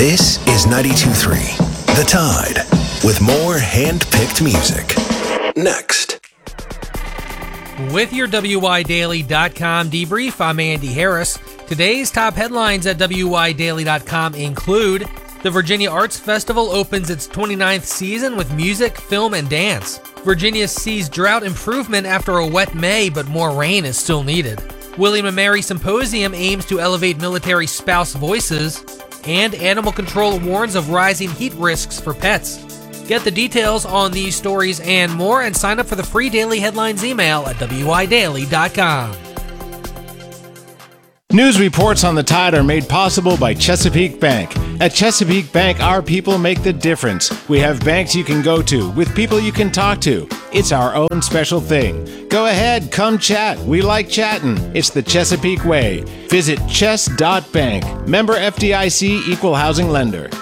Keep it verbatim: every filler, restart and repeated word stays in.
This is ninety-two point three The Tide, with more hand-picked music. Next. With your W I Daily dot com debrief, I'm Andy Harris. Today's top headlines at W I Daily dot com include: the Virginia Arts Festival opens its twenty-ninth season with music, film, and dance. Virginia sees drought improvement after a wet May, but more rain is still needed. William and Mary Symposium aims to elevate military spouse voices. And animal control warns of rising heat risks for pets. Get the details on these stories and more, and sign up for the free daily headlines email at W I Daily dot com. News reports on the Tide are made possible by Chesapeake Bank. At Chesapeake Bank, our people make the difference. We have banks you can go to with people you can talk to. It's our own special thing. Go ahead, come chat. We like chatting. It's the Chesapeake way. Visit chess dot bank. Member F D I C, Equal Housing Lender.